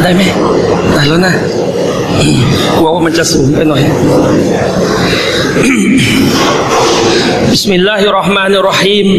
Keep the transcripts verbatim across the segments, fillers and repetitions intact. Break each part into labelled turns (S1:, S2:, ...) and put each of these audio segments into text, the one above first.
S1: ได้ไหมได้แล้วนะกลัวว่ามันจะสูงไปหน่อยบิสมิลลาฮิรเราะห์มานิรเราะฮีม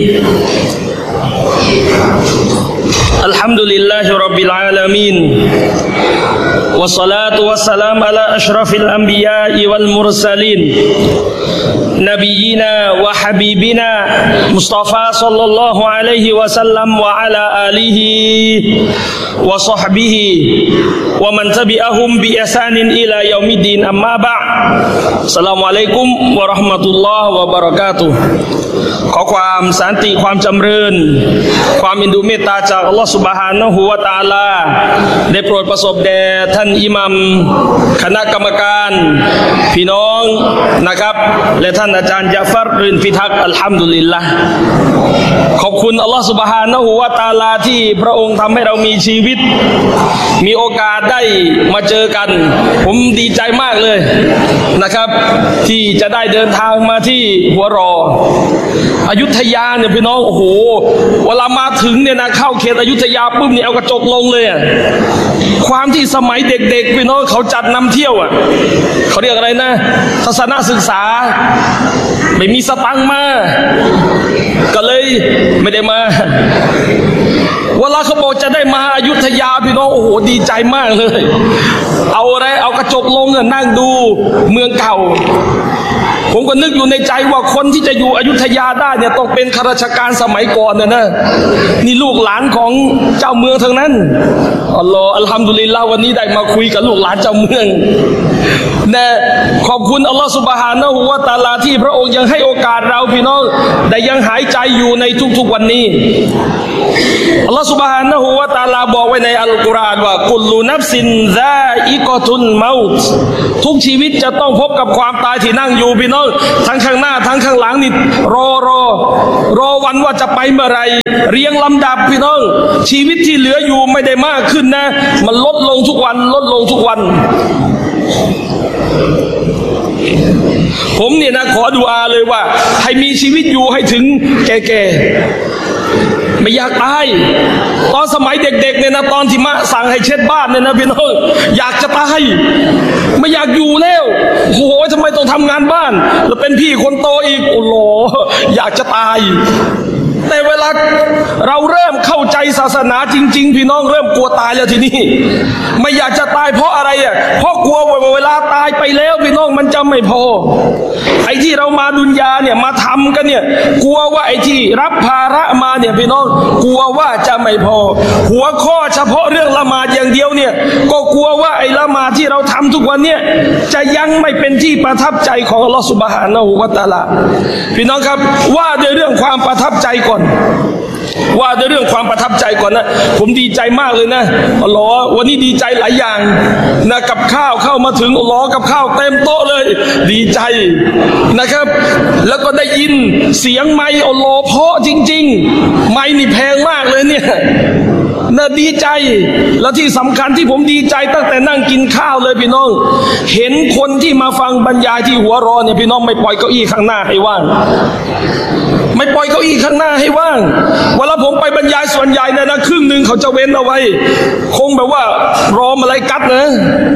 S1: อัลฮัมดุลิลลาฮิร็อบบิลอาลามีนวัสศอลาตุวัสสลามอะลาอัชรฟิลอัมบิยาอิวัลมุรซะลีนนบียีนาวะฮะบีบินามุสฏอฟาศ็อลลัลลอฮุอะลัยฮิวะซัลลัมวะอะลาอาลิฮิวะศอฮบิฮิวะมันตะบิอะฮุมบิอิห์ซานินอิลายอมิดดีนอัมมาบะอ์อัสสลามุอะลัยกุมวะเราะห์มะตุลลอฮ์วะบะเราะกาตุฮ์ขอความสันติความจำเริญความอินดูเมตตาจากอัลลอฮฺซุบฮานะฮูวะตะอาลาได้โปรดประสบแด่ท่านอิหมัมคณะกรรมการพี่น้องนะครับและท่านอาจารย์ญะฟัรรินพิทักษ์อัลฮัมดุลิลละห์ขอบคุณอัลลอฮฺซุบฮานะฮูวะตะอาลาที่พระองค์ทำให้เรามีชีวิตมีโอกาสได้มาเจอกันผมดีใจมากเลยนะครับที่จะได้เดินทางมาที่หัวรออยุธยาเนี่ยพี่น้องโอ้โหเวลามาถึงเนี่ยนะเข้าเขตอยุธยาปุ๊บเนี่ยเอากระจกลงเลยอ่ะความที่สมัยเด็กๆพี่น้องเขาจัดนำเที่ยวอ่ะเขาเรียกอะไรนะทัศนศึกษาไม่มีสตังค์มาก็เลยไม่ได้มาเวลาเขาบอกจะได้มาอยุธยาพี่น้องโอ้โหดีใจมากเลยเอาอะไรเอากระจกลงอ่ะนั่งดูเมืองเก่าผมก็นึกอยู่ในใจว่าคนที่จะอยู่อยุธยาได้เนี่ยต้องเป็นข้าราชการสมัยก่อนเนี่ยนะนี่ลูกหลานของเจ้าเมืองทั้งนั้นอัลลอฮฺอัลฮัมดุลิลลาห์วันนี้ได้มาคุยกับลูกหลานเจ้าเมืองนะขอบคุณอัลลอฮฺซุบฮานะฮูวะตะอาลาที่พระองค์ยังให้โอกาสเราพี่น้องได้ยังหายใจอยู่ในทุกๆวันนี้อัลลอฮฺซุบฮานะฮูวะตะอาลาบอกไว้ในอัลกุรอานว่ากุลลุนัฟซินซาอิกะตุลเมาต์ทุกชีวิตจะต้องพบกับความตายที่นั่งอยู่พี่น้องทั้งข้างหน้าทั้งข้างหลังนี่รอรอรอวันว่าจะไปเมื่อไรเรียงลำดับพี่น้องชีวิตที่เหลืออยู่ไม่ได้มากขึ้นนะมันลดลงทุกวันลดลงทุกวันผมเนี่ยนะขอดุอาเลยว่าให้มีชีวิตอยู่ให้ถึงแก่ๆไม่อยากตายตอนสมัยเด็กๆเนี่ยนะตอนที่มาสั่งให้เช็ดบ้านเนี่ยนะพี่น้องอยากจะตายไม่อยากอยู่แล้วโอ้โหทำไมต้องทำงานบ้านแล้วเป็นพี่คนโตอีกโอ้โหอยากจะตายแต่เวลาเราเริ่มเข้าใจศาสนาจริงๆพี่น้องเริ่มกลัวตายแล้วทีนี้ไม่อยากจะตายเพราะอะไรอ่ะเพราะกลัวว่าเวลาตายไปแล้วพี่น้องมันจะไม่พอไอ้ที่เรามาดุนยาเนี่ยมาทำกันเนี่ยกลัวว่าไอ้ที่รับภาระมาเนี่ยพี่น้องกลัวว่าจะไม่พอหัวข้อเฉพาะเรื่องละหมาดอย่างเดียวเนี่ยก็กลัวว่าไอ้ละหมาดที่เราทำทุกวันเนี่ยจะยังไม่เป็นที่ประทับใจของอัลลอฮฺซุบฮานะฮูวะตะอาลาพี่น้องครับว่าด้วยเรื่องความประทับใจก่อนว่าด้วยเรื่องความประทับใจก่อนนะผมดีใจมากเลยนะอัลลอฮ์วันนี้ดีใจหลายอย่างนะกับข้าวเข้ามาถึงอัลลอฮ์กับข้าวเต็มโต๊ะเลยดีใจนะครับแล้วก็ได้ยินเสียงไมค์อัลลอฮ์เพราะจริงๆไมค์นี่แพงมากเลยเนี่ยน่าดีใจแล้วที่สำคัญที่ผมดีใจตั้งแต่นั่งกินข้าวเลยพี่น้องเห็นคนที่มาฟังบรรยายที่หัวรอเนี่ยพี่น้องไม่ปล่อยเก้าอี้ข้างหน้าให้ว่างไม่ปล่อยเก้าอี้ข้างหน้าให้ว่างเวลาผมไปบรรยายส่วนใหญ่เนี่ยนะครึ่งหนึ่งเขาจะเว้นเอาไว้คงแบบว่ารอมาลาอิกัตนะ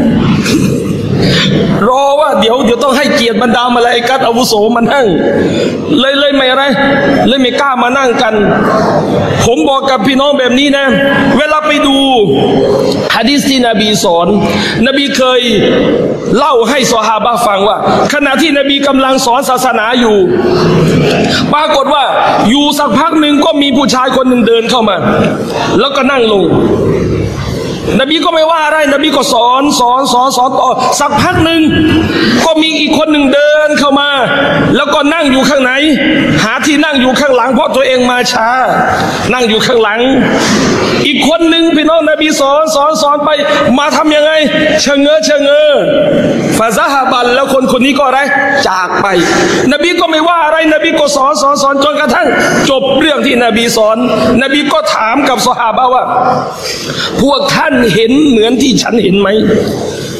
S1: รอว่าเดี๋ยวเดี๋ยวต้องให้เกียรติบรรดามาลาอิกัตอาวุโสมานั่งเลยเลยไม่อะไรเลยไม่กล้ามานั่งกันผมบอกกับพี่น้องแบบนี้นะเวลาไปดูหะดีษที่นบีสอนนบีเคยเล่าให้ซอฮาบะห์ฟังว่าขณะที่นบีกำลังสอนศาสนาอยู่ปรากฏว่าอยู่สักพักหนึ่งก็มีผู้ชายคนหนึ่งเดินเข้ามาแล้วก็นั่งลงนบีก็ไม่ว่าอะไรนบีก็สอนสอนสอนสอนต่อสักพักหนึ่งก็มีอีกคนหนึ่งเดินเข้ามาแล้วก็นั่งอยู่ข้างไหนหาที่นั่งอยู่ข้างหลังเพราะตัวเองมาช้านั่งอยู่ข้างหลังอีกคนหนึ่งพี่น้องนบีสอนสอนสอนไปมาทำยังไงเชงเง้อเชงเง้อฟาซาฮาบันแล้วคนคนนี้ก็อะไรจากไปนบีก็ไม่ว่าอะไรนบีก็สอนสอนสอนจนกระทั่งจบเรื่องที่นบีสอนนบีก็ถามกับซอฮาบะห์ว่าพวกท่านเห็นเหมือนที่ฉันเห็นไหม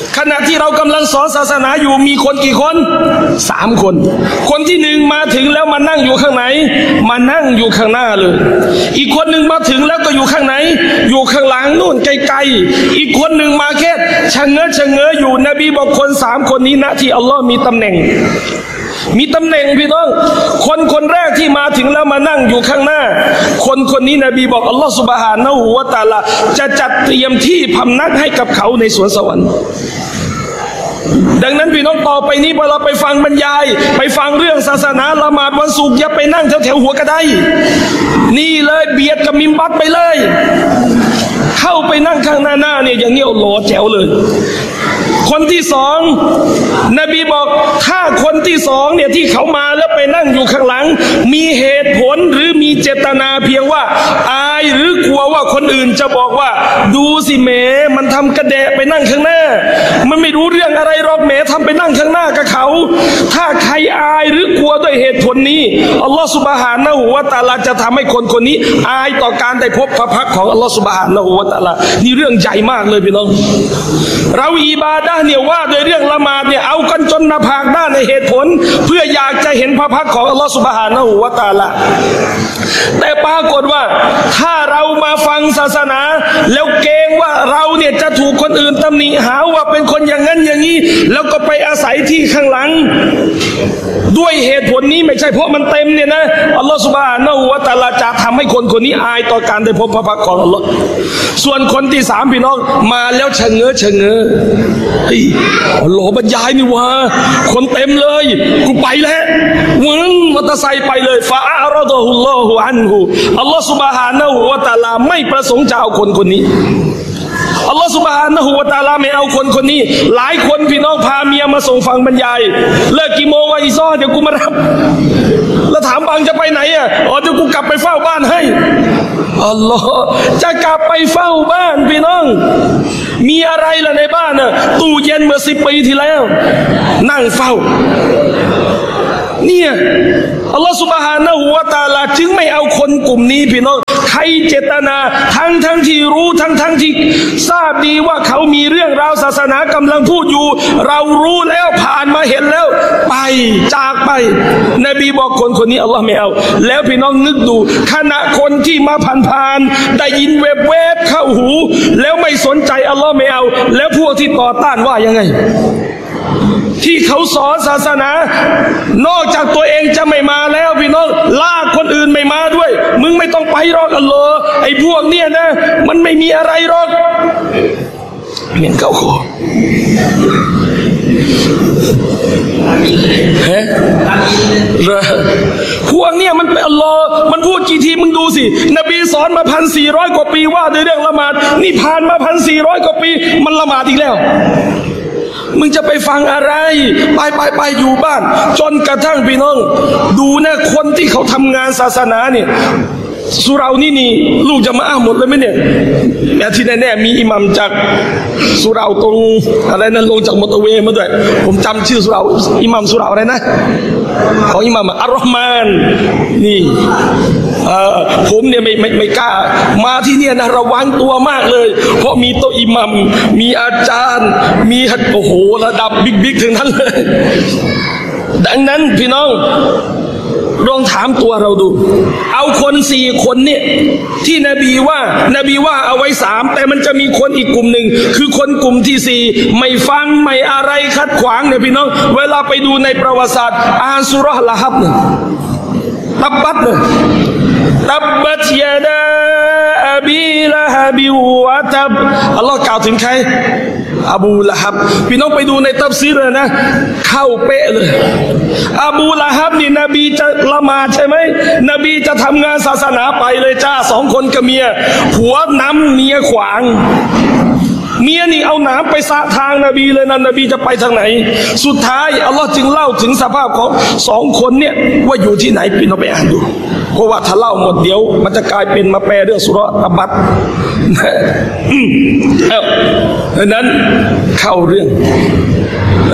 S1: ขณะที่เรากำลังสอนศาสนาอยู่มีคนกี่คนสามคนคนที่หนึ่งมาถึงแล้วมานั่งอยู่ข้างไหนมานั่งอยู่ข้างหน้าเลยอีกคนหนึ่งมาถึงแล้วก็อยู่ข้างไหนอยู่ข้างหลังนู่นไกลๆอีกคนหนึ่งมาแค่ชะเง้อชะเง้ออยู่นบีบอกคนสามคนนี้นะที่อัลลอฮ์มีตำแหน่งมีตำแหน่งพี่น้องคนคนแรกที่มาถึงแล้วมานั่งอยู่ข้างหน้าคนคนนี้นบีบอกอัลลอฮฺซุบฮานะฮูวะตะอาลาจะจัดเตรียมที่พำนักให้กับเขาในสวนสวรรค์ดังนั้นพี่น้องต่อไปนี้พอเราไปฟังบรรยายไปฟังเรื่องศาสนาละหมาดวันศุกร์อย่าไปนั่งแถวแถวหัวกระไดนี่เลยเบียดกับมิมบัตไปเลยเข้าไปนั่งข้างหน้าหน้าเนี่ยอย่างนี้โหลแจ๋วเลยคนที่สองนบีบอกถ้าคนที่สองเนี่ยที่เขามาแล้วไปนั่งอยู่ข้างหลังมีเหตุผลหรือมีเจตนาเพียงว่าอายหรือกลัวว่าคนอื่นจะบอกว่าดูสิแหมมันทำกระแดะไปนั่งข้างหน้ามันไม่รู้เรื่องอะไรหรอกแหมทำไปนั่งข้างหน้ากับเขาถ้าใครอายหรือกลัวด้วยเหตุผลนี้อัลลอฮฺซุบฮานะฮูวะตะอาลาจะทำให้คนคนนี้อายต่อการได้พบพระพักของอัลลอฮฺซุบฮานะฮูวะตะอาลานี่เรื่องใหญ่มากเลยพี่น้องเราอิบาดะห์เนี่ยว่าโดยเรื่องละหมาดเนี่ยเอากันจนหน้าผากด้านในเหตุผลเพื่ออยากจะเห็นพระพักของอัลลอฮฺซุบฮานะฮูวะตะอาลาแต่ปรากฏว่าถ้าเรามาฟังศาสนาแล้วเกรงว่าเราเนี่ยจะถูกคนอื่นตำหนิหาว่าเป็นคนอย่างนั้นอย่างนี้แล้วก็ไปอาศัยที่ข้างหลังด้วยเหตุผลนี้ไม่ใช่เพราะมันเต็มเนี่ยนะอัลลอฮฺซุบฮานะฮูวะตะอาลาจะทำให้คนคนนี้อายต่อการได้พบพระพักของอัลลอฮฺส่วนคนที่สามพี่น้องมาแล้วชะเง้อชะเง้อเฮ้ยอัลลอฮฺบรรยายนี่ว่าคนเต็มเลยกูไปแล้ววนมอเตอร์ไซค์ไปเลยฟาอัรดะฮุลลอฮุอันฮุอัลลอฮฺซุบฮานะฮูวะตะอาลาไม่ประสงค์จะเอาคนคนนี้อัลลอฮฺซุบฮานะฮูวะตะอาลาไม่เอาคนคนนี้หลายคนพี่น้องพาเมียมาส่งฟังบรรยายเลิกกี่โมงวะอีซ้อเดี๋ยวกูมารับแล้วถามบางจะไปไหนอ่ะอ๋อเดี๋ยวกูกลับไปเฝ้าบ้านให้อัลลอฮ์จะกลับไปเฝ้าบ้านพี่น้องมีอะไรล่ะในบ้านน่ะตู้เย็นเมื่อสิบปีที่แล้วนั่งเฝ้าเนี่ยอัลลอฮฺซุบฮานะฮูวะตะอาลาจึงไม่เอาคนกลุ่มนี้พี่น้องใครเจตนาทั้งทั้งที่รู้ทั้งทั้งที่ทราบดีว่าเขามีเรื่องราวศาสนากำลังพูดอยู่เรารู้แล้วผ่านมาเห็นแล้วไปจากไปนบีบอกคนคนนี้อัลลอฮ์ไม่เอาแล้วพี่น้องนึกดูขณะคนที่มาผ่านๆได้ยินแวบๆเข้าหูแล้วไม่สนใจอัลลอฮ์ไม่เอาแล้วพวกที่ต่อต้านว่ายังไงที่เขาสอนศาสนานอกจากตัวเองจะไม่มาแล้วพี่น้องลากคนอื่นไม่มาด้วยมึงไม่ต้องไปหรอกอัลลอฮ์ไอ้พวกเนี่ยนะมันไม่มีอะไรหรอกเมียนเก่าขอฮะพวกเนี่ยมันเป็นอัลลอฮ์มันพูดกี่ทีมึงดูสินบีสอนมาพันสี่ร้อยกว่าปีว่าด้วยเรื่องละหมาดนี่ผ่านมาพันสี่ร้อยกว่าปีมันละหมาดอีกแล้วมึงจะไปฟังอะไรไปไปไปอยู่บ้านจนกระทั่งพี่น้องดูนะคนที่เขาทำงานศาสนาเนี่ยสุเรานี่นี่ลูกจะมาอ้าหมดเลยไหมเนี่ยแม้ที่แน่ๆมีอิหมัมจากสุเราตรงอะไรนั้นลงจากมอเตอร์เวย์มาด้วยผมจำชื่อสุเราอิหมัมสุเราอะไรนะของอิหมัมอัลลอฮ์มานนี่ผมเนี่ยไม่ไม่ไม่กล้ามาที่เนี่ยนะระวังตัวมากเลยเพราะมีโต๊ะอิหมัมมีอาจารย์มีโอ้โหระดับบิ๊กๆถึงนั้นเลยดังนั้นพี่น้องลองถามตัวเราดูเอาคนสี่คนเนี่ยที่นบีว่านบีว่าเอาไว้สามแต่มันจะมีคนอีกกลุ่มหนึ่งคือคนกลุ่มที่สี่ไม่ฟังไม่อะไรคัดขวางเนี่ยพี่น้องเวลาไปดูในประวัติศาสตร์อ่านสุเราะห์ละฮับเนี่ยตับบัตเนี่ยตับบัตยาดาอบีละฮับิวะตับอัลลอฮ์กล่าวถึงใครอบูละฮับพี่น้องไปดูในตัฟซีรเลยนะเข้าเป๊ะเลยอบูละฮับนี่นบีจะละหมาดใช่ไหมนบีจะทำงานศาสนาไปเลยจ้าสองคนกับเมียผัวนำเมียขวางเมียนี่เอาน้ำไปสะทางนบีเลยนะนบีจะไปทางไหนสุดท้ายอัลลอฮ์จึงเล่าถึงสภาพของสองคนเนี่ยว่าอยู่ที่ไหนพี่น้องไปอ่านดูเพราะว่าถ้าเล่าหมดเดี๋ยวมันจะกลายเป็นมาแปลเรื่องสุเราะห์ตับบัตเอ้าดังนั้นเข้าเรื่องเรื่อง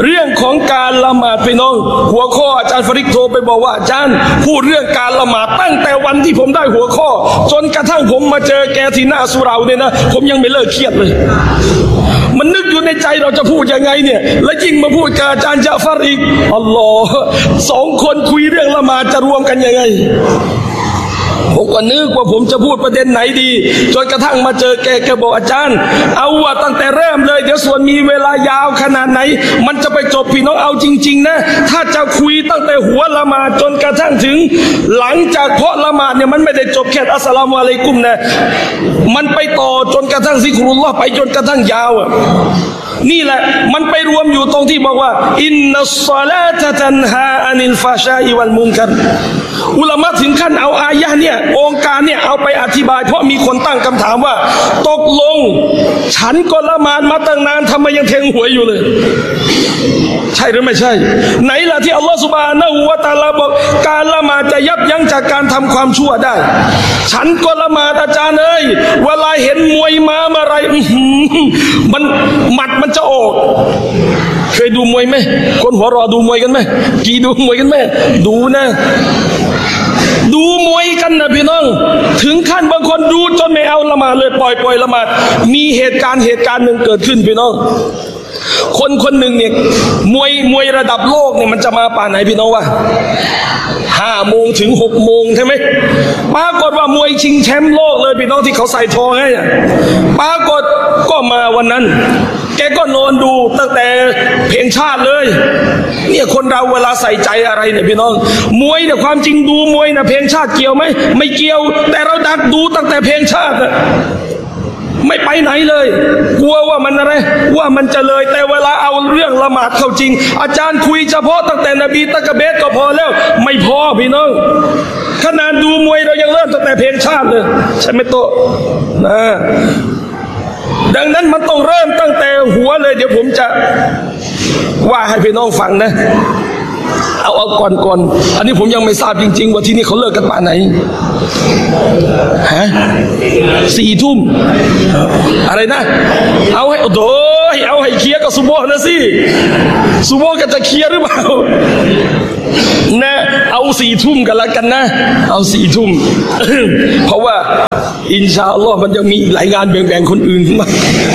S1: ของการละหมาดพี่น้องหัวข้ออาจารย์ฟริกโทรไปบอกว่าอาจารย์พูดเรื่องการละหมาดตั้งแต่วันที่ผมได้หัวข้อจนกระทั่งผมมาเจอแกที่หน้าสุเหร่าเนี่ยนะผมยังไม่เลิกเครียดเลยมันนึกอยู่ในใจเราจะพูดยังไงเนี่ยและยิ่งมาพูดกับอาจารย์จาฟัรอีกอัลลอฮ์สองคนคุยเรื่องละหมาดจะรวมกันยังไงผมก็นึกว่าผมจะพูดประเด็นไหนดีจนกระทั่งมาเจอแกแกบอกอาจารย์เอาว่าตั้งแต่เริ่มเลยเดี๋ยวส่วนมีเวลายาวขนาดไหนมันจะไปจบพี่น้องเอาจริงๆนะถ้าจะคุยตั้งแต่หัวละหมาดจนกระทั่งถึงหลังจากเพาะละหมาดเนี่ยมันไม่ได้จบแค่อัสสลามุอะลัยกุมนะมันไปต่อจนกระทั่งซิกรุลลอฮ์ไปจนกระทั่งยาวอ่ะนี่แหละมันไปรวมอยู่ตรงที่บอกว่าอินนัสศอลาตะตันฮาอานิลฟาชาอิวัลมุนกัรอุลามะถึงขั้นเอาอายะห์เนี่ยองค์การเนี่ยเอาไปอธิบายเพราะมีคนตั้งคำถามว่าตกลงฉันก็ละหมาดมาตั้งนานทำไมยังแทงหวยอยู่เลยใช่หรือไม่ใช่ไหนล่ะที่อัลลอฮฺซุบฮานะฮูวะตะอาลาบอกการละหมาดจะยับยั้งจากการทำความชั่วได้ฉันก็ละหมาดอาจารย์เอ้ยเวลาเห็นมวยมาเมื่อไรมันหมัดมันจะออกเคยดูมวยไหมคนหัวรอดูมวยกันไหมกี่ดูมวยกันไหมดูนะดูมวยกันนะพี่น้องถึงขั้นบางคนดูจนไม่เอาละหมาดเลยปล่อยปล่อยละหมาดมีเหตุการณ์เหตุการณ์หนึ่งเกิดขึ้นพี่น้องคนคนหนึ่งเนี่ยมวยมวยระดับโลกเนี่ยมันจะมาป่าไหนพี่น้องวะห้าโมงถึงหกโมงใช่ไหมปรากฏว่ามวยชิงแชมป์โลกเลยพี่น้องที่เขาใส่ทองให้ปรากฏก็มาวันนั้นแกก็นอนดูตั้งแต่เพลงชาติเลยเนี่ยคนเราเวลาใส่ใจอะไรเนี่ยพี่น้องมวยเนี่ยความจริงดูมวยนะเพลงชาติเกี่ยวไหมไม่เกี่ยวแต่เราดักดูตั้งแต่เพลงชาติไม่ไปไหนเลยกลัวว่ามันอะไรว่ามันจะเลยแต่เวลาเอาเรื่องละหมาดเข้าจริงอาจารย์คุยเฉพาะตั้งแต่นบีตะกะเบสก็พอแล้วไม่พอพี่น้องขนาดดูมวยเรายังเริ่มตั้งแต่เพลงชาติเลยใช่ไหมโตนะดังนั้นมันต้องเริ่มตั้งแต่หัวเลยเดี๋ยวผมจะว่าให้พี่น้องฟังนะเอาเอาก่อนก่อนอันนี้ผมยังไม่ทราบจริงๆว่าที่นี่เขาเลิกกันป่านไหนฮะสี่ทุ่มอะไรนะเอาให้โอ้โหเอาให้เคลียร์กับซูโม่นะสิซูโม่ก็จะเคลียร์หรือเปล่านะเอาสี่ทุ่มกันละกันนะเอาสี่ทุ่มเพราะว่าอินชาอัลลอฮ์มันยังมีหลายงานแบ่งๆคนอื่นมา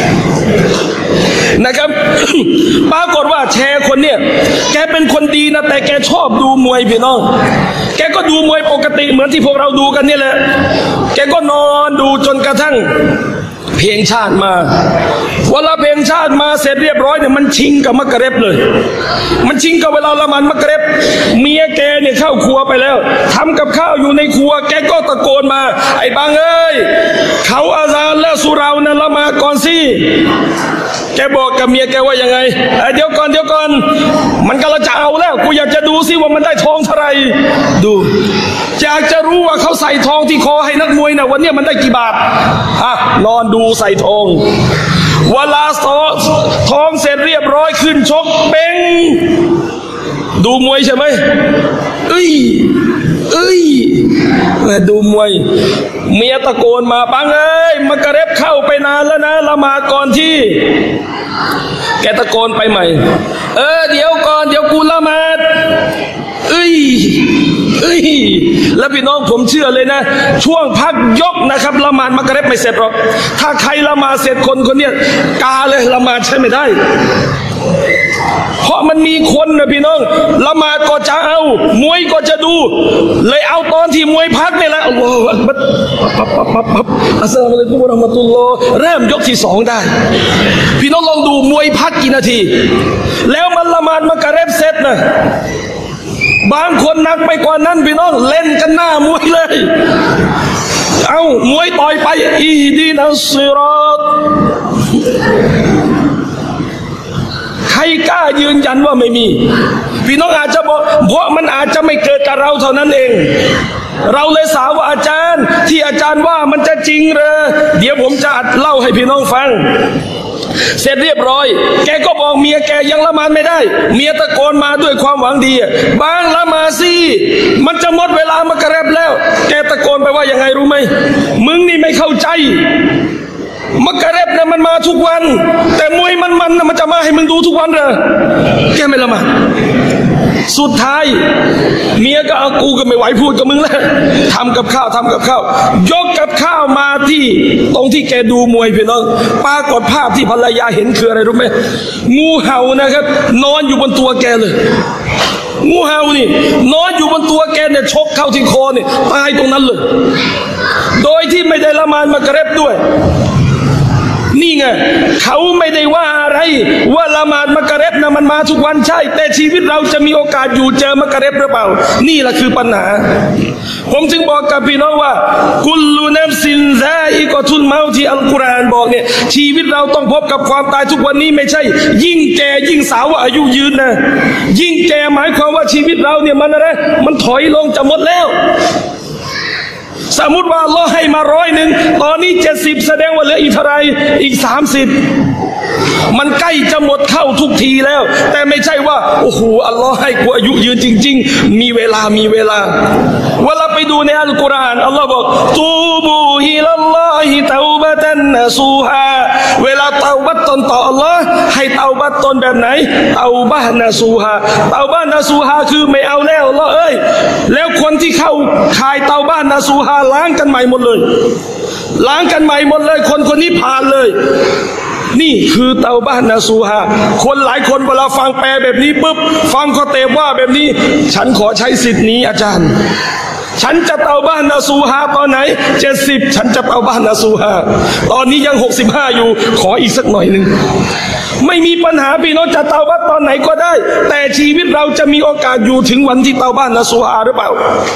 S1: นะครับปรากฏว่าแชร์คนเนี่ยแกเป็นคนดีนะแต่แกชอบดูมวยพี่น้องแกก็ดูมวยปกติเหมือนที่พวกเราดูกันนี่แหละแกก็นอนดูจนกระทั่งเพลงชาติมาเวลาเพลงชาติมาเสร็จเรียบร้อยเนี่ยมันชิงกับมักเร็บเลยมันชิงกับเวลาละหมาดมักเร็บเมียแกเนี่ยเข้าครัวไปแล้วทำกับข้าวอยู่ในครัวแกก็ตะโกนมาไอ้บางเอ้ยเขาอาซานแล้วสุเรานะละหมาดก่อนสิแกบอกกับเมียแกว่ายังไงเดี๋ยวก่อนเดี๋ยวก่อนมันกำลังจะเอาแล้วกูอยากจะดูสิว่ามันได้ทองเท่าไหร่ดูอยากจะรู้ว่าเขาใส่ทองที่คอให้นักมวยนะวันนี้มันได้กี่บาทอ่ะนอนดูใส่ทองเวลาทองเสร็จเรียบร้อยขึ้นชกเป้งดูมวยใช่ไหมเอ้ยเอ้ยดูมวยเมียตะโกนมาปังเอ้ยมักเร็บเข้าไปนานแล้วนะละหมาดก่อนที่แกตะโกนไปใหม่เออเดี๋ยวก่อนเดี๋ยวกูละหมาดเอ้ยเอ้ยแล้วพี่น้องผมเชื่อเลยนะช่วงพักยกนะครับละหมาดมักเร็บไม่เสร็จหรอกถ้าใครละหมาดเสร็จคนคนเนี้ยกาเลยละหมาดใช่ไม่ได้เพราะมันมีคนนะพี่น้องละหมาดก็จะเอามวยก็จะดูเลยเอาตอนที่มวยพักนี่แหละอัลลอฮฺอักบัรปั๊บปั๊บปั๊บปั๊บอัสสลามุอะลัยกุมวะเราะห์มะตุลลอฮ์เริ่มยกที่สองได้พี่น้องลองดูมวยพักกี่นาทีแล้วมันละหมาดมักริบเสร็จนะบางคนหนักไปกว่านั้นพี่น้องเล่นกันหน้ามวยเลยเอามวยต่อยไปอีดีนัสซิรอตใครกล้ายืนยันว่าไม่มีพี่น้องอาจจะบอกเพราะมันอาจจะไม่เกิดกับเราเท่านั้นเองเราเลยสาวว่าอาจารย์ที่อาจารย์ว่ามันจะจริงเหรอเดี๋ยวผมจะอัดเล่าให้พี่น้องฟังเสร็จเรียบร้อยแกก็บอกเมียแกยังละหมาดไม่ได้เมียตะโกนมาด้วยความหวังดีบางละหมาดสิมันจะหมดเวลามักริบแล้วแกตะโกนไปว่ายังไงรู้ไหมมึงนี่ไม่เข้าใจมักริบนะมัน
S2: มันมาทุกวันแต่มวยมันมันมันจะมาให้มึงดูทุกวันเหรอแกไม่ละหมาดสุดท้ายเมียก็เอากูก็ไม่ไหวพูดกับมึงแล้วทำกับข้าวทำกับข้าวยกกับข้าวมาที่ตรงที่แกดูมวยพี่น้องปรากฏภาพที่ภรรยาเห็นคืออะไรรู้ไหมงูเห่านะครับนอนอยู่บนตัวแกเลยงูเห่านี่นอนอยู่บนตัวแกเนี่ยชกเข้าที่คอเนี่ยตายตรงนั้นเลยโดยที่ไม่ได้ละหมาดมักริบด้วยนี่ไงเขาไม่ได้ว่าอะไรว่าละหมาดมักริบนะมันมาทุกวันใช่แต่ชีวิตเราจะมีโอกาสอยู่เจอมักริบหรือเปล่านี่แหละคือปัญหาผมจึงบอกกับพี่น้องว่ากุลลุนัฟซินซาอิกะตุลเมาที่อัลกุรอานบอกเนี่ยชีวิตเราต้องพบกับความตายทุกวันนี้ไม่ใช่ยิ่งแก่ยิ่งสาวว่าอายุยืนนะยิ่งแก่หมายความว่าชีวิตเราเนี่ยมันอะไรมันถอยลงจะหมดแล้วสมมติว่าอัลลอฮ์ให้มาร้อยหนึ่งตอนนี้เจ็ดสิบแสดงว่าเหลืออีกเท่าไรอีกสามสิบมันใกล้จะหมดเข้าทุกทีแล้วแต่ไม่ใช่ว่าโอ้โหอัลลอฮ์ให้กูอายุยืนจริงๆมีเวลามีเวลาเวลาไปดูในอัลกุรอานอัลลอฮ์บอกตูบูอิลัลลอฮิเตาบะตันนะซูฮาเวลาเตาบัตตนต่ออัลลอฮ์ให้เตาบัตตนแบบไหนเตาบะนะซูฮาเตาบะนะซูฮาคือไม่เอาแล้วอัลลอฮ์เอ้ยแล้วคนที่เข้าขายเตาบะนะซูฮาล้างกันใหม่หมดเลยล้างกันใหม่หมดเลยคนคนนี้ผ่านเลยนี่คือเตาบะนะซูฮาคนหลายคนเวลาฟังแปลแบบนี้ปุ๊บฟังเขาเตะว่าแบบนี้ฉันขอใช้สิทธิ์นี้อาจารย์ฉันจะเตาบะนะซูฮาตอนไหนเจ็ดสิบฉันจะเตาบะนะซูฮาตอนนี้ยังหกสิบห้าอยู่ขออีกสักหน่อยหนึ่งไม่มีปัญหาพี่น้องจะเตาบะตอนไหนก็ได้แต่ชีวิตเราจะมีโอกาสอยู่ถึงวันที่เตาบะนะซูฮาหรือเปล่า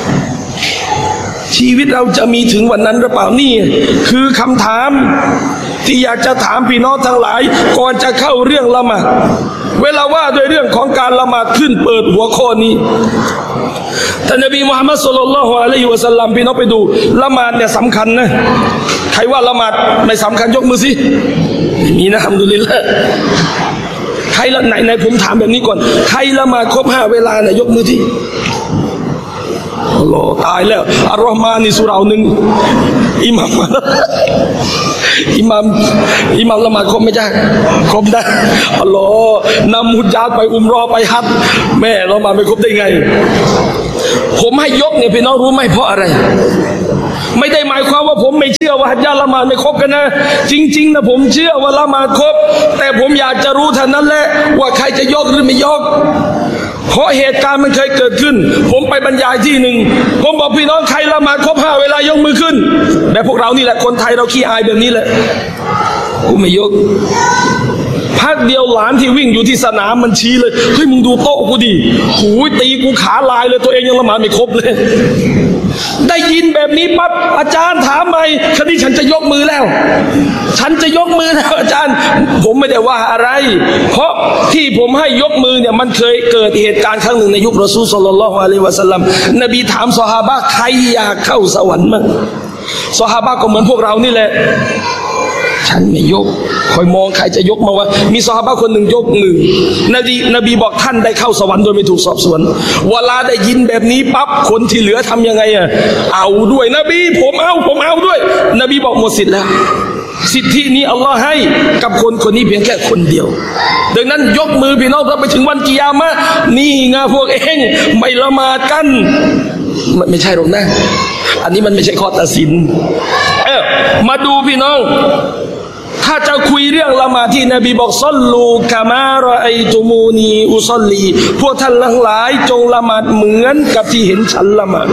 S2: ชีวิตเราจะมีถึงวันนั้นหรือเปล่านี่คือคำถามที่อยากจะถามพี่น้องทั้งหลายก่อนจะเข้าเรื่องละหมาดเวลาว่าด้วยเรื่องของการละหมาดขึ้นเปิดหัวข้อนี้ท่านนบีมุฮัมมัดศ็อลลัลลอฮุอะลัยฮิวะซัลลัมพี่น้องไปดูละหมาดเนี่ยสำคัญนะใครว่าละหมาดไม่สำคัญยกมือสิมีนะอัลฮัมดุลิลละห์ใครละไหนไหนผมถามแบบนี้ก่อนใครละหมาดครบห้าเวลาเนี่ยยกมือที่อัลลอฮ์ตายแล้วอัลลอฮ์มานี่สุราหนึ่งอิหมัมอิหมัมอิหมัมละหมาดครบไม่ใช่ครบนะอัลลอฮ์นำมุจญาดไปอุมรอไปฮัจญ์แม่ละหมาดไม่ครบได้ไงผมให้ยกเนี่ยพี่น้องรู้ไหมเพราะอะไรไม่ได้หมายความว่าผมไม่เชื่อว่าฮัจญ์ละหมาดไม่ครบกันนะจริงๆนะผมเชื่อว่าละหมาดครบแต่ผมอยากจะรู้เท่านั้นแหละว่าใครจะยกหรือไม่ยกเพราะเหตุการณ์มันเคยเกิดขึ้นผมไปบรรยายที่หนึ่งผมบอกพี่น้องใครละหมาดครบห้าเวลายกมือขึ้นแบบพวกเรานี่แหละคนไทยเราขี้อายแบบนี้แหละกูไม่ยกพักเดียวหลานที่วิ่งอยู่ที่สนามมันชี้เลยเฮ้ยมึงดูโต๊ะกูดิหูยตีกูขาลายเลยตัวเองยังละหมาดไม่ครบเลยได้ยินแบบนี้ปั๊บอาจารย์ถามใหม่คดีฉันจะยกมือแล้วฉันจะยกมือแล้วอาจารย์ผมไม่ได้ว่าอะไรเพราะที่ผมให้ยกมือเนี่ยมันเคยเกิดเหตุการณ์ครั้งหนึ่งในยุครอซูลศ็อลลัลลอฮุอะลัยฮิวะซัลลัมนบีถามซอฮาบะห์ใครอยากเข้าสวรรค์มั้งซอฮาบะห์ก็เหมือนพวกเรานี่แหละฉันไม่ยกคอยมองใครจะยกมาว่ามีซอฮาบะห์คนหนึ่งยกมือนบีนบีบอกท่านได้เข้าสวรรค์โดยไม่ถูกสอบสวนเวลาได้ยินแบบนี้ปั๊บคนที่เหลือทำยังไงอ่ะเอาด้วยนบีผมเอาผมเอาด้วยนบีบอกหมดสิทธิ์แล้วสิทธินี้อัลลอฮ์ให้กับคนคนนี้เพียงแค่คนเดียวดังนั้นยกมือพี่น้องถ้าไปถึงวันกิยามะห์นี่ไงพวกเองไม่ละหมาดกันไม่ใช่หรอกนะอันนี้มันไม่ใช่ข้อตัดสินเออมาดูพี่น้องถ้าจะคุยเรื่องละหมาดที่นบีบอกซัลลูกะมารอไอตุมูนีอุซัลลีพวกท่านทั้งหลายจงละหมาดเหมือนกับที่เห็นฉันละหมาด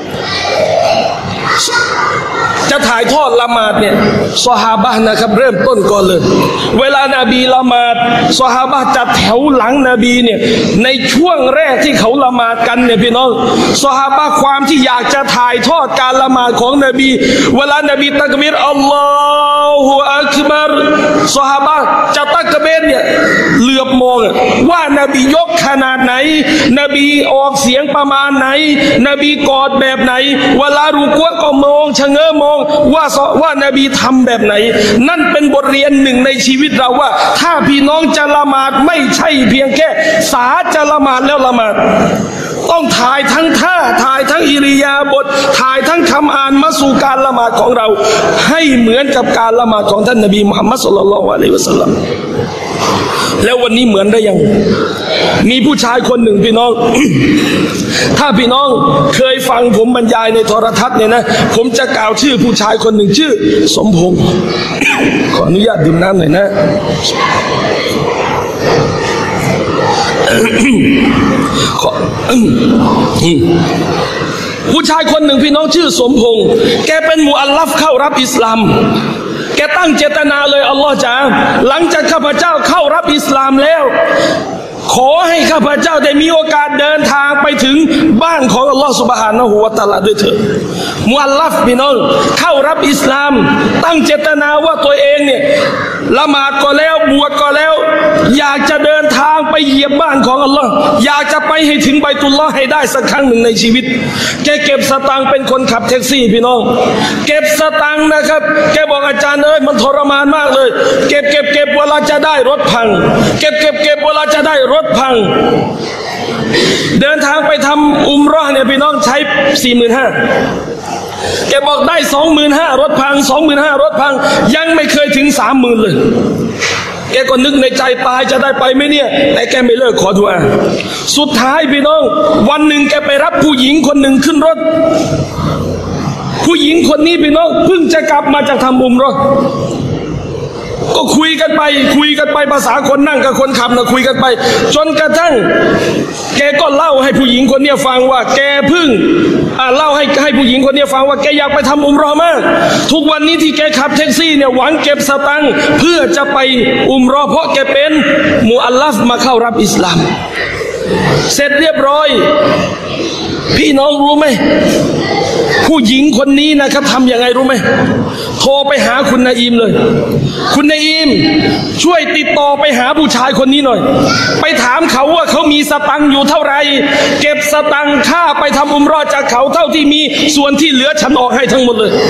S2: จะถ่ายทอดละหมาดเนี่ยซอฮาบะห์นะครับเริ่มต้นก่อนเลยเวลานาบีละหมาดซอฮาบะห์จัดแถวหลังนบีเนี่ยในช่วงแรกที่เขาละหมาดกันเนี่ยพี่น้องซอฮาบะห์ความที่อยากจะถ่ายทอดการละหมาดของนบีเวลานบีตักบีรอัลลอฮุอักบัรซอฮาบะห์จะตักบีรเนี่ยเหลือบมองว่านบียกขนาดไหนนบีออกเสียงประมาณไหนนบีกอดแบบไหนเวลารุกูอ์ก็มองชะเง้อมองว่าว่านบีทำแบบไหนนั่นเป็นบทเรียนหนึ่งในชีวิตเราว่าถ้าพี่น้องจะละหมาดไม่ใช่เพียงแค่สาจะละหมาดแล้วละหมาดต้องถ่ายทั้งท่าถ่ายทั้งอิริยาบถถ่ายทั้งคำอ่านมาสู่การละหมาดของเราให้เหมือนกับการละหมาดของท่านนบีมุฮัมมัดศ็อลลัลลอฮุอะลัยฮิวะซัลลัมแล้ววันนี้เหมือนได้ยังมีผู้ชายคนหนึ่งพี่น้อง ถ้าพี่น้องเคยฟังผมบรรยายในโทรทัศน์เนี่ยนะผมจะกล่าวชื่อผู้ชายคนหนึ่งชื่อสมพงษ์ ขออนุญาตดื่มน้ำหน่อยนะ ผู้ชายคนหนึ่งพี่น้องชื่อสมพงษ์แกเป็นมุอัลลัฟเข้ารับอิสลามแกตั้งเจตนาเลยอัลลอฮ์จ๋าหลังจากข้าพเจ้าเข้ารับอิสลามแล้วขอให้ข้าพเจ้าได้มีโอกาสเดินทางไปถึงบ้านของอัลลอฮ์ซุบฮานะฮูวะตะอาลาด้วยเถิดมุอัลลัฟพี่น้องเข้ารับอิสลามตั้งเจตนาว่าตัวเองเนี่ยละหมาดก็แล้วบวชก็แล้วอยากจะเดินทางไปเหยียบบ้านของอัลลอฮ์อยากจะไปให้ถึงไบตุลลอฮ์ให้ได้สักครั้งหนึ่งในชีวิตแกเก็บสตางค์เป็นคนขับแท็กซี่พี่น้องเก็บสตางค์นะครับแกบอกอาจารย์เอ้ยมันทรมานมากเลยเก็บเก็บเก็บเวลาจะได้รถพังเก็บเก็บเก็บเวลาจะได้รถพังเดินทางไปทำอุมเราะห์เนี่ยพี่น้องใช้สี่หมื่นห้าแกบอกได้สองหมื่นห้ารถพังสองหมื่นห้ารถพังยังไม่เคยถึงสามหมื่นเลยแกก็นึกในใจตายจะได้ไปไหมเนี่ยแต่แกไม่เลิกขอดุอาสุดท้ายพี่น้องวันหนึ่งแกไปรับผู้หญิงคนหนึ่งขึ้นรถผู้หญิงคนนี้พี่น้องเพิ่งจะกลับมาจากทำอุมเราะห์ก็คุยกันไปคุยกันไปภาษาคนนั่งกับคนขับนะคุยกันไปจนกระทั่งแกก็เล่าให้ผู้หญิงคนนี้ฟังว่าแกเพิ่งอ่าเล่าให้ให้ผู้หญิงคนนี้ฟังว่าแกอยากไปทำอุมเราะห์มากทุกวันนี้ที่แกขับแท็กซี่เนี่ยหวังเก็บสตังค์เพื่อจะไปอุมเราะห์เพราะแกเป็นมุอัลลัฟมาเข้ารับอิสลามเสร็จเรียบร้อยพี่น้องรู้ไหมผู้หญิงคนนี้นะครับทำยังไงรู้ไหมโทรไปหาคุณนาอิมเลยคุณนาอิมช่วยติดต่อไปหาผู้ชายคนนี้หน่อยไปถามเขาว่าเขามีสตังค์อยู่เท่าไหร่เก็บสตังค์ค่าไปทำอุมเราะห์จากเขาเท่าที่มีส่วนที่เหลือฉันออกให้ทั้งหมดเลย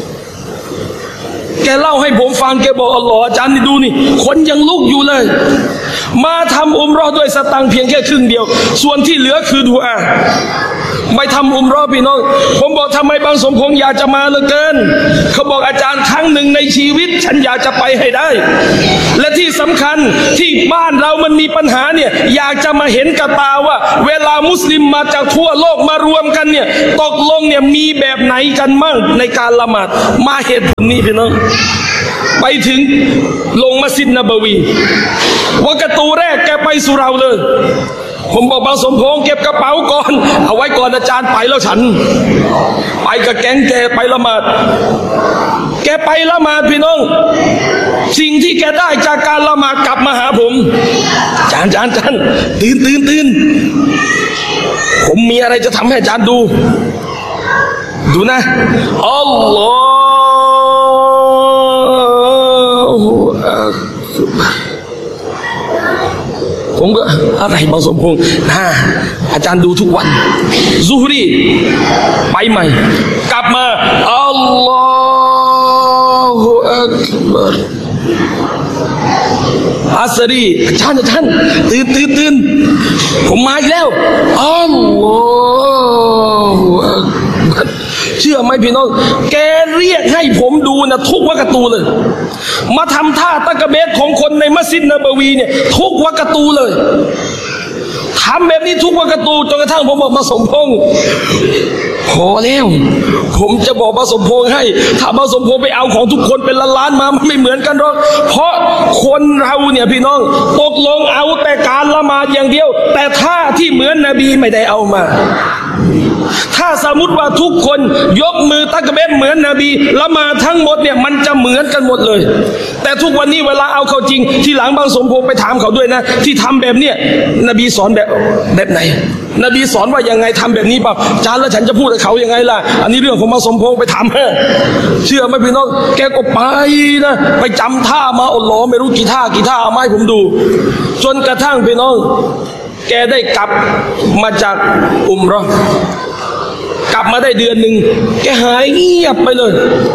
S2: แกเล่าให้ผมฟังแกบอกอัลลอฮ์อาจารย์นี่ดูนี่คนยังลุกอยู่เลยมาทำอุมเราะห์ด้วยสตังค์เพียงแค่ครึ่งเดียวส่วนที่เหลือคือดุอาไม่ทำอุมเราะห์พี่น้องผมบอกทำไมบางสมพงษ์อยากจะมาเหลือเกินเขาบอกอาจารย์ครั้งหนึ่งในชีวิตฉันอยากจะไปให้ได้และที่สำคัญที่บ้านเรามันมีปัญหาเนี่ยอยากจะมาเห็นกับตาว่าเวลามุสลิมมาจากทั่วโลกมารวมกันเนี่ยตกลงเนี่ยมีแบบไหนกันมั่งในการละหมาดมาเหตุผลนี้พี่น้องไปถึงลงมัสยิดนบวีวักตูแรกแกไปสุเราเลยผมบอกบางสมพงษ์เก็บกระเป๋าก่อนเอาไว้ก่อนอาจารย์ไปแล้วฉันไปกับแก๊งแกไปละหมาดแกไปละหมาดพี่น้องสิ่งที่แกได้จากการละหมาดกลับมาหาผมอาจารย์อาจารย์อาจารย์ตื่นตื่นตื่นผมมีอะไรจะทำให้อาจารย์ดูดูนะอัลลอฮฺผมก็อะไรบางสมพงษ์นะอาจารย์ดูทุกวันซุฮรีไปใหม่กลับมาอัลลอฮฺอักบัรอัสรีอาจารย์อาจารย์ตื่นตื่นตื่นผมมาอีกแล้วอัลลอฮฺอักบัรเชื่อไหมพี่น้องแกเรียกให้ผมดูนะทุกวักตูเลยมาทำท่าตะกะเบสของคนในมัสยิดนบวีเนี่ยทุกวักตูเลยทำแบบนี้ทุกวักตูจนกระทั่งผมบอกมาสมพงษ์พอแล้วผมจะบอกมาสมพงษ์ให้ถ้ามาสมพงษ์ไปเอาของทุกคนเป็นล้านๆมามันไม่เหมือนกันหรอกเพราะคนเราเนี่ยพี่น้องตกลงเอาแต่การละหมาดอย่างเดียวแต่ท่าที่เหมือนนบีไม่ได้เอามาถ้าสมมติว่าทุกคนยกมือตะกะเบสเหมือนนบีละหมาดทั้งหมดเนี่ยมันจะเหมือนกันหมดเลยแต่ทุกวันนี้เวลาเอาเข้าจริงที่หลังบางสมพงษ์ไปถามเขาด้วยนะที่ทำแบบเนี้ยนบีสอนแบบแบบไหนนบีสอนว่ายังไงทำแบบนี้เปล่าจานแล้วฉันจะพูดกับเขายังไงล่ะอันนี้เรื่องของบางสมพงษ์ไปถามเเชื่อไหมพี่น้องแกก็ไปนะไปจำท่ามาอัลลอฮ์ไม่รู้กี่ท่ากี่ท่าเอามาให้ผมดูจนกระทั่งพี่น้องแกได้กลับมาจากอุมเราะห์กลับมาได้เดือนหนึ่งแกหายเงียบไปเลย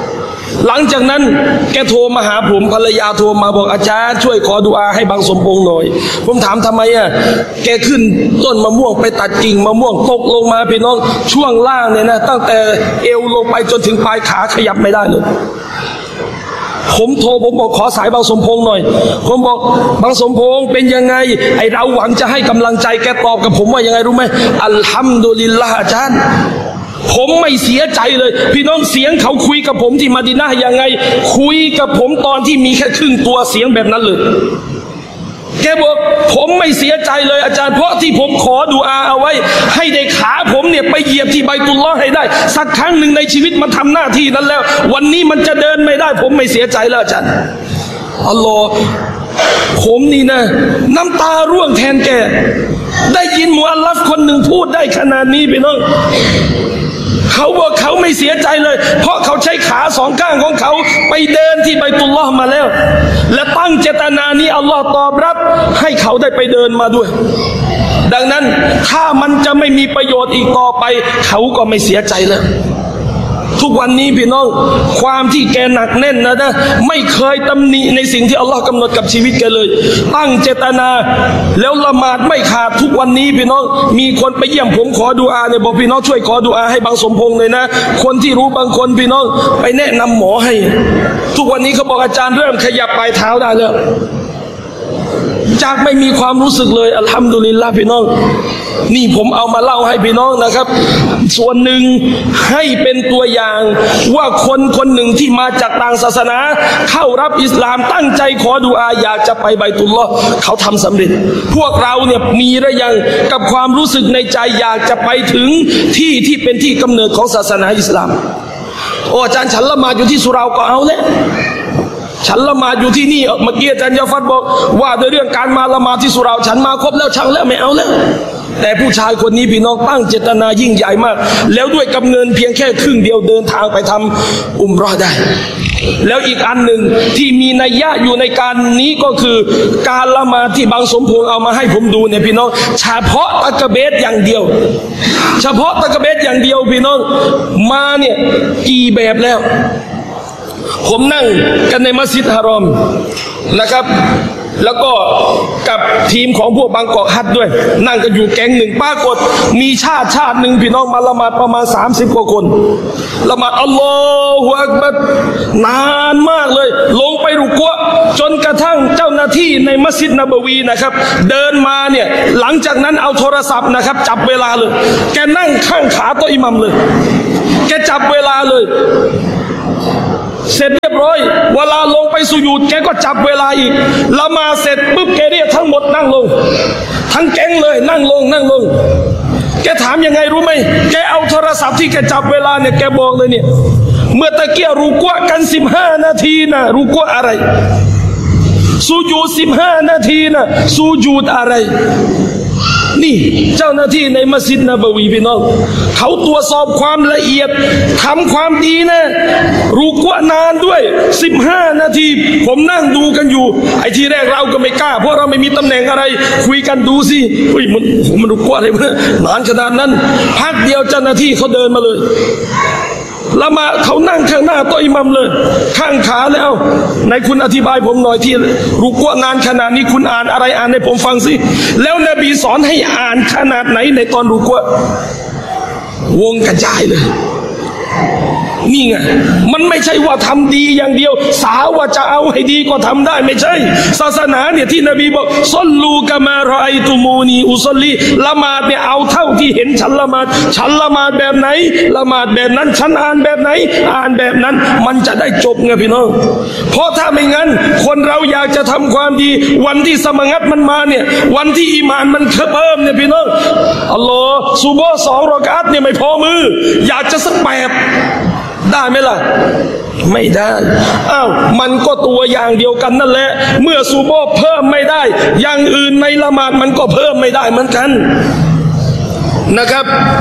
S2: หลังจากนั้นแกโทรมาหาผมภรรยาโทรมาบอกอาจารย์ช่วยขอดุอาให้บางสมพงษ์หน่อยผมถามทำไมอ่ะแกขึ้นต้นมะม่วงไปตัดกิ่งมะม่วงตกลงมาพี่น้องช่วงล่างเนี่ยนะตั้งแต่เอวลงไปจนถึงปลายขาขยับไม่ได้เลยผมโทรผมบอกขอสายบางสมพงษ์หน่อยผมบอกบางสมพงษ์เป็นยังไงไอเราหวังจะให้กำลังใจแกตอบกับผมว่ายังไงรู้ไหมอัลฮัมดุลิลลาห์อาจารย์ผมไม่เสียใจเลยพี่น้องเสียงเขาคุยกับผมที่มะดีนะห์ยังไงคุยกับผมตอนที่มีแค่ครึ่งตัวเสียงแบบนั้นเลยแกบอกผมไม่เสียใจเลยอาจารย์เพราะที่ผมขอดุอาเอาไว้ให้ได้ขาผมเนี่ยไปเหยียบที่ไบตุลลอฮ์ให้ได้สักครั้งหนึ่งในชีวิตมันทำหน้าที่นั้นแล้ววันนี้มันจะเดินไม่ได้ผมไม่เสียใจแล้วอาจารย์อัลลอฮ์ผมนี่นะน้ำตาร่วงแทนแกได้ยินมุอัลลัฟคนหนึ่งพูดได้ขนาดนี้พี่น้องเขาบอกเขาไม่เสียใจเลยเพราะเขาใช้ขาสองข้างของเขาไปเดินที่ไบตุลลอฮ์มาแล้วและตั้งเจตนานี้อัลลอฮ์ตอบรับให้เขาได้ไปเดินมาด้วยดังนั้นถ้ามันจะไม่มีประโยชน์อีกต่อไปเขาก็ไม่เสียใจแล้วทุกวันนี้พี่น้องความที่แกหนักแน่นนะนะไม่เคยตำหนิในสิ่งที่อัลลอฮ์กำหนดกับชีวิตแกเลยตั้งเจตนาแล้วละหมาดไม่ขาดทุกวันนี้พี่น้องมีคนไปเยี่ยมผมขอดุอาเนี่ยบอกพี่น้องช่วยขอดุอาให้บางสมพงษ์เลยนะคนที่รู้บางคนพี่น้องไปแนะนำหมอให้ทุกวันนี้เขาบอกอาจารย์เริ่มขยับปลายเท้าได้แล้วจากไม่มีความรู้สึกเลยอัลฮัมดุลิลลาห์พี่น้องนี่ผมเอามาเล่าให้พี่น้องนะครับส่วนหนึ่งให้เป็นตัวอย่างว่าคนคนหนึ่งที่มาจากต่างศาสนาเข้ารับอิสลามตั้งใจขอดุอาอยากจะไปไบตุลลอฮ์เขาทำสำเร็จพวกเราเนี่ยมีหรือยังกับความรู้สึกในใจอยากจะไปถึงที่ที่เป็นที่กำเนิดของศาสนาอิสลามโอ้อาจารย์ฉันละหมาดอยู่ที่สุเหร่าก็เอาแล้วฉันละหมาดอยู่ที่นี่เมื่อกี้อาจารย์ยาฟัดบอกว่าในเรื่องการมาละหมาดที่สุเหร่าฉันมาครบแล้วช่างแล้วไม่เอาแล้วแต่ผู้ชายคนนี้พี่น้องตั้งเจตนายิ่งใหญ่มากแล้วด้วยกำเงินเพียงแค่ครึ่งเดียวเดินทางไปทำอุมเราะห์ได้แล้วอีกอันหนึ่งที่มีนัยยะอยู่ในการนี้ก็คือการละหมาดที่บางสมพงษ์เอามาให้ผมดูเนี่ยพี่น้องเฉพาะตะกะเบสอย่างเดียวเฉพาะตะกะเบสอย่างเดียวพี่น้องมาเนี่ยกี่แบบแล้วผมนั่งกันในมัสยิดฮารอมนะครับแล้วก็กับทีมของพวกบางกอกฮัดด้วยนั่งกันอยู่แก๊งหนึ่งปรากฏมีชาติชาติหนึ่งพี่น้องมาละหมาดประมาณสามสิบกว่าคนละหมาดอัลลอฮฺอักบัรนานมากเลยลงไปรุกวะจนกระทั่งเจ้าหน้าที่ในมัสยิดนบวีนะครับเดินมาเนี่ยหลังจากนั้นเอาโทรศัพท์นะครับจับเวลาเลยแกนั่งข้างขาโต๊ะอิหมัมเลยแกจับเวลาเลยเสร็จเรียบร้อยเวลาลงไปสุญูดแกก็จับเวลาอีกละหมาดเสร็จปุ๊บแกเรียกทั้งหมดนั่งลงทั้งแก๊งเลยนั่งลงนั่งลงแกถามยังไงรู้ไหมแกเอาโทรศัพท์ที่แกจับเวลาเนี่ยแกบอกเลยเนี่ยเมื่อตะเกียรูกัวกันสิบห้านาทีนะรูกัวอะไรสุญูดสิบห้านาทีนะสุญูดอะไรนี่เจ้าหน้าที่ในมัสยิดนบวีพี่น้องเขาตรวจสอบความละเอียดทำความดีนะรูกัวนานด้วยสิบห้านาทีผมนั่งดูกันอยู่ไอ้ทีแรกเราก็ไม่กล้าเพราะเราไม่มีตำแหน่งอะไรคุยกันดูสิเฮ้ยมันมันรูกัวอะไรวะนานขนาดนั้นพักเดียวเจ้าหน้าที่เขาเดินมาเลยละหมาดเขานั่งข้างหน้าโต๊ะอิหมัมเลยข้างขาแล้วในคุณอธิบายผมหน่อยที่รุกัวนานขนาดนี้คุณอ่านอะไรอ่านให้ผมฟังสิแล้วนบีสอนให้อ่านขนาดไหนในตอนรุกัววงกระจายเลยนี่ไงมันไม่ใช่ว่าทำดีอย่างเดียวสาวว่าจะเอาให้ดีก็ทำได้ไม่ใช่ศาสนาเนี่ยที่นบีบอกซอลลูกะมารอไอตุมูนีอุซอลลีละหมาดเนี่ยเอาเท่าที่เห็นฉันละหมาดฉันละหมาดแบบไหนละหมาดแบบนั้นฉันอ่านแบบไหนอ่านแบบนั้นมันจะได้จบไงพี่น้องเพราะถ้าไม่งั้นคนเราอยากจะทำความดีวันที่สมังัดมันมาเนี่ยวันที่อีมานมันเพิ่มเนี่ยพี่น้องอัลลอฮ์ซุบฮ์สองรอกาตเนี่ยไม่พอมืออยากจะสักแปดได้ไหมล่ะไม่ได้อ้าวมันก็ตัวอย่างเดียวกันนั่นแหละเมื่อซูโบเพิ่มไม่ได้อย่างอื่นในละหมาดมันก็เพิ่มไม่ได้เหมือนกันนะครับ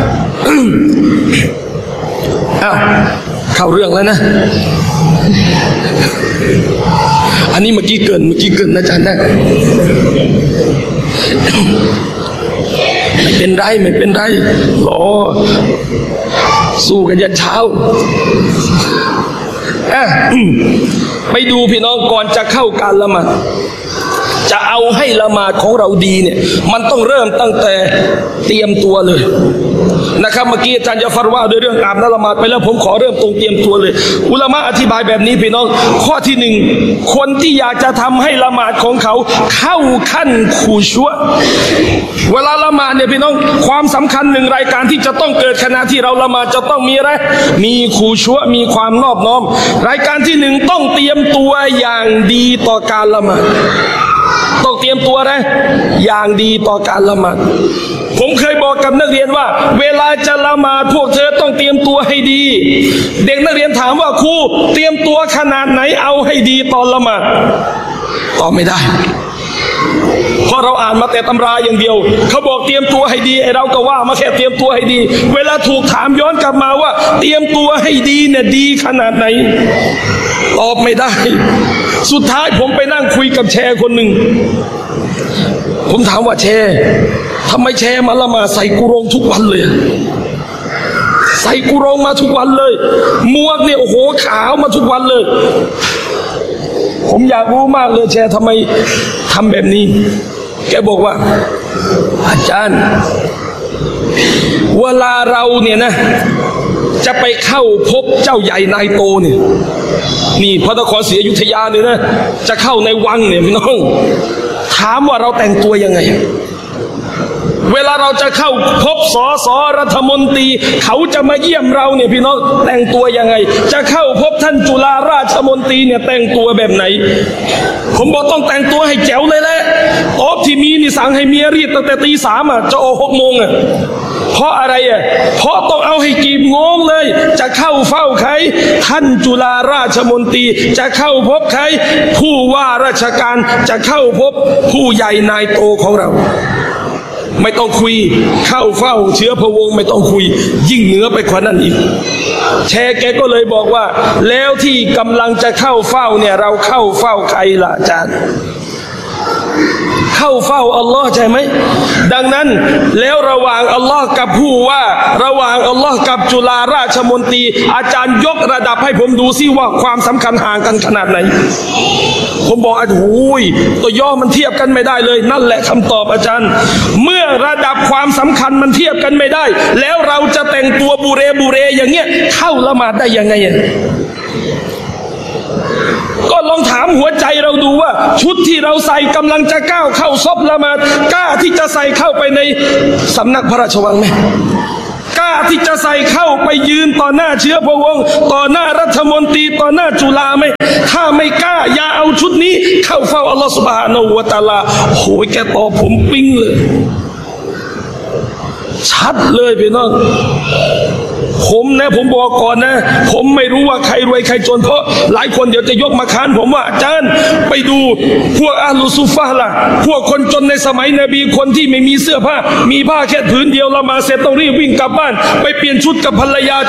S2: อ้าวเข้าเรื่องแล้วนะอันนี้เมื่อกี้เกินเมื่อกี้เกินนะอาจารย์นะไม่เป็นไรไม่เป็นไรรอสู้กันยันเช้าอ่ะ ไปดูพี่น้องก่อนจะเข้าการละหมาดจะเอาให้ละหมาดของเราดีเนี่ยมันต้องเริ่มตั้งแต่เตรียมตัวเลยนะครับเมื่อกี้อาจารย์จะฟัรว่าโดยเรื่องอาบน้ำละหมาดไปแล้วผมขอเริ่มตรงเตรียมตัวเลยอุลามะอธิบายแบบนี้พี่น้องข้อที่หนึ่งคนที่อยากจะทำให้ละหมาดของเขาเข้าขั้นคูชัวเวลาละหมาดเนี่ยพี่น้องความสำคัญหนึ่งรายการที่จะต้องเกิดขณะที่เราละหมาดจะต้องมีอะไรมีคูชัวมีความนอบน้อมรายการที่หนึ่งต้องเตรียมตัวอย่างดีต่อการละหมาดต้องเตรียมตัวนะอย่างดีต่อการละหมาดผมเคยบอกกับนักเรียนว่าเวลาจะละหมาดพวกเธอต้องเตรียมตัวให้ดีเด็กนักเรียนถามว่าครูเตรียมตัวขนาดไหนเอาให้ดีตอนละหมาดตอบไม่ได้เพราะเราอ่านมาแต่ตำราอย่างเดียวเขาบอกเตรียมตัวให้ดีไอเราก็ว่ามาแค่เตรียมตัวให้ดีเวลาถูกถามย้อนกลับมาว่าเตรียมตัวให้ดีเนี่ยดีขนาดไหนตอบไม่ได้สุดท้ายผมไปนั่งคุยกับแชร์คนหนึ่งผมถามว่าแชร์ทำไมแชร์มาละหมาดใส่กุรงทุกวันเลยใส่กุรงมาทุกวันเลยมวกเนี่ยโอ้โหขาวมาทุกวันเลยผมอยากรู้มากเลยแชร์ทำไมทำแบบนี้แกบอกว่าอาจารย์เวลาเราเนี่ยนะจะไปเข้าพบเจ้าใหญ่นายโตเนี่ยนี่พระนครศรีอยุธยาเนี่ยนะจะเข้าในวังเนี่ยพี่น้องถามว่าเราแต่งตัวยังไงเวลาเราจะเข้าพบสสรัฐมนตรีเขาจะมาเยี่ยมเราเนี่ยพี่น้องแต่งตัวยังไงจะเข้าพบท่านจุฬาราชมนตรีเนี่ยแต่งตัวแบบไหนผมบอกต้องแต่งตัวให้แจ๋วเลยแหละโต๊ะที่มีนี่สั่งให้เมียรีดตั้งแต่ตีสามอ่ะจะออกหกโมงอ่ะเพราะอะไรอ่ะเพราะต้องเอาให้กีบงงเลยจะเข้าเฝ้าใครท่านจุฬาราชมนตรีจะเข้าพบใครผู้ว่าราชการจะเข้าพบผู้ใหญ่นายโตของเราไม่ต้องคุยเข้าเฝ้าเชื้อพระวงศ์ไม่ต้องคุยยิ่งเหนือไปกว่านั้นอีกแชร์แกก็เลยบอกว่าแล้วที่กำลังจะเข้าเฝ้าเนี่ยเราเข้าเฝ้าใครล่ะอาจารย์เข้าเฝ้าอัลลอฮ์ใช่ไหมดังนั้นแล้วระหว่างอัลลอฮ์กับผู้ว่าระหว่างอัลลอฮ์กับจุฬาราชมนตรีอาจารย์ยกระดับให้ผมดูซิว่าความสำคัญห่างกันขนาดไหนผมบอกอาจารย์โอ้ยตัวย่อมันเทียบกันไม่ได้เลยนั่นแหละคำตอบอาจารย์เมื่อระดับความสำคัญมันเทียบกันไม่ได้แล้วเราจะแต่งตัวบุเรบุเรอย่างเงี้ยเข้าละหมาดได้ยังไงก็ลองถามหัวใจเราดูว่าชุดที่เราใส่กำลังจะก้าวเข้าซอบละหมาดกล้าที่จะใส่เข้าไปในสำนักพระราชวังไหมกล้าที่จะใส่เข้าไปยืนต่อหน้าเชื้อพระวงศ์ต่อหน้ารัฐมนตรีต่อหน้าจุฬาไหมถ้าไม่กล้าอย่าเอาชุดนี้เข้าเฝ้าอัลลอฮฺซุบฮานะฮูวะตะอาลาโอ้ยแกตอบผมปิ้งเลยชัดเลยพี่น้องผมนะผมบอกก่อนนะผมไม่รู้ว่าใครรวยใครจนเพราะหลายคนเดี๋ยวจะยกมาค้านผมว่าอาจารย์ไปดูพวกอาลุซุฟะล่ะพวกคนจนในสมัยนบีคนที่ไม่มีเสื้อผ้ามีผ้าแค่ผืนเดียวละมาเสร็จต้องรีบวิ่งกลับบ้านไปเปลี่ยนชุดกับภรรยา